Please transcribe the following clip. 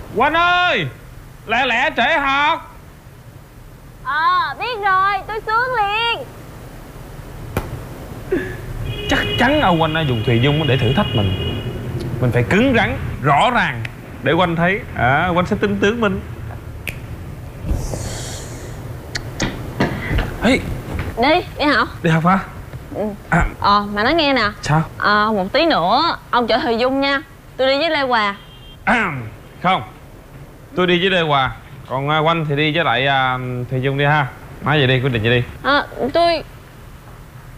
Quanh ơi, lẹ lẹ trễ học. Biết rồi, tôi xuống liền. Chắc chắn ông Quanh đã dùng Thùy Dung để thử thách mình. Mình phải cứng rắn, rõ ràng để Quanh thấy, Quanh sẽ tin tưởng mình. Ê, Đi học. đi học hả? Mà nói nghe nè. Sao? Một tí nữa ông chở Thùy Dung nha. Tôi đi với Lê Hòa. Không, tôi đi với Lê Hòa, còn Quanh thì đi với lại Thùy Dung đi ha. Nói vậy đi, quyết định vậy đi.